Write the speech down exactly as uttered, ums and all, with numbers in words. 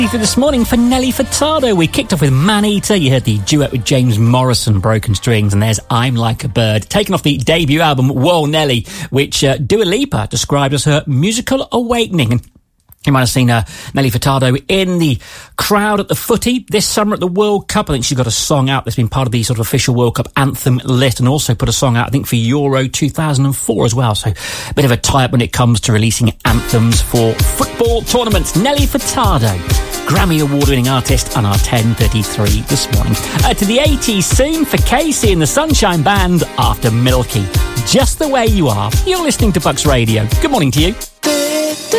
For this morning for Nelly Furtado, we kicked off with Man Eater. You heard the duet with James Morrison, Broken Strings, and there's I'm Like a Bird, taken off the debut album Whoa Nelly, which uh, Dua Lipa described as her musical awakening. And you might have seen uh, Nelly Furtado in the crowd at the footy this summer at the World Cup. I think she's got a song out that's been part of the sort of official World Cup anthem list, and also put a song out, I think, for Euro two thousand four as well. So a bit of a tie-up when it comes to releasing anthems for football tournaments. Nelly Furtado, Grammy Award-winning artist, on our ten thirty-three this morning. Uh, to the eighties soon for Casey and the Sunshine Band after Milky. Just the Way You Are. You're listening to Bucks Radio. Good morning to you.